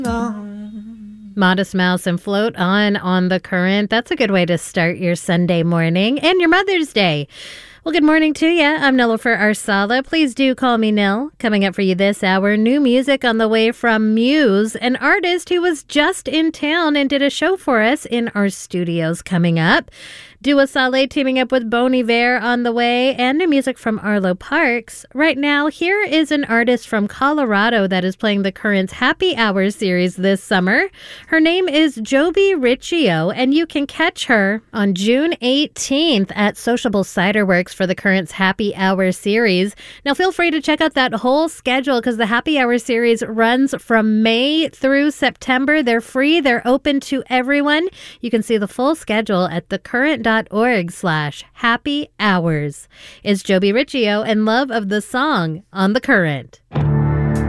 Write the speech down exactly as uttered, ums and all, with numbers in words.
Modest Mouse and Float On on the Current. That's a good way to start your Sunday morning and your Mother's Day. Well, good morning to you. I'm Nilofer Arsala. Please do call me Nil. Coming up for you this hour, new music on the way from Muse, an artist who was just in town and did a show for us in our studios coming up. Dua Saleh teaming up with Bon Iver on the way, and new music from Arlo Parks. Right now, here is an artist from Colorado that is playing the Current's Happy Hour series this summer. Her name is Joby Riccio, and you can catch her on June eighteenth at Sociable Cider Works for the Current's Happy Hour series. Now, feel free to check out that whole schedule because the Happy Hour series runs from May through September. They're free. They're open to everyone. You can see the full schedule at thecurrent.org slash happy hours. It's Joby Riccio and Love of the Song on The Current.